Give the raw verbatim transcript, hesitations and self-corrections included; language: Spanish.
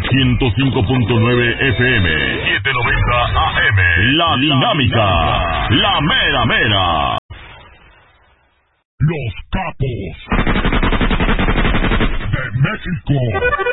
ciento cinco punto nueve F M, setecientos noventa A M. La Dinámica, la mera mera. Los capos de México.